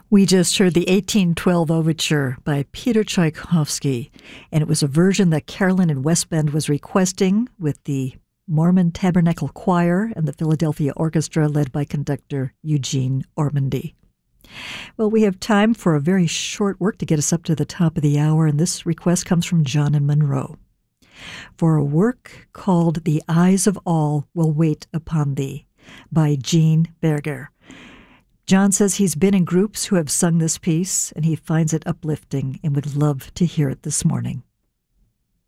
We just heard the 1812 Overture by Peter Tchaikovsky, and it was a version that Carolyn in West Bend was requesting with the Mormon Tabernacle Choir and the Philadelphia Orchestra led by conductor Eugene Ormandy. Well, we have time for a very short work to get us up to the top of the hour, and this request comes from John in Monroe. For a work called The Eyes of All Will Wait Upon Thee by Jean Berger. John says he's been in groups who have sung this piece, and he finds it uplifting and would love to hear it this morning.